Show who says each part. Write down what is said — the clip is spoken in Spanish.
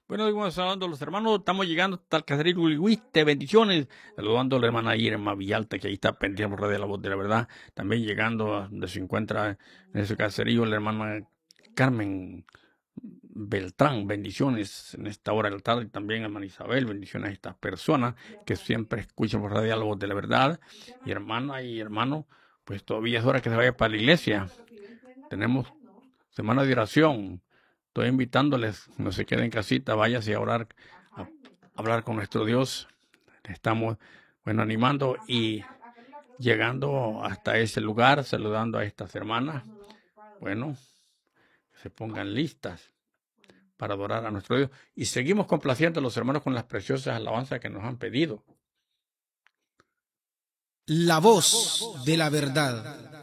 Speaker 1: Bueno, seguimos saludando a los hermanos. Estamos llegando hasta el caserío Huihuiste. Bendiciones. Saludando a la hermana Irma Villalta, que ahí está pendiente por de la voz de la verdad. También llegando a donde se encuentra en ese caserío la hermana Carmen Beltrán. Bendiciones en esta hora de la tarde. También hermana Isabel. Bendiciones a estas personas que siempre escuchan por radio la voz de la verdad. Y hermana y hermano, pues todavía es hora que se vaya para la iglesia. Tenemos semana de oración. Estoy invitándoles, no se queden en casita, váyase a orar, a hablar con nuestro Dios. Estamos, bueno, animando y llegando hasta ese lugar, saludando a estas hermanas. Bueno, que se pongan listas para adorar a nuestro Dios. Y seguimos complaciendo a los hermanos con las preciosas alabanzas que nos han pedido.
Speaker 2: La voz de la verdad.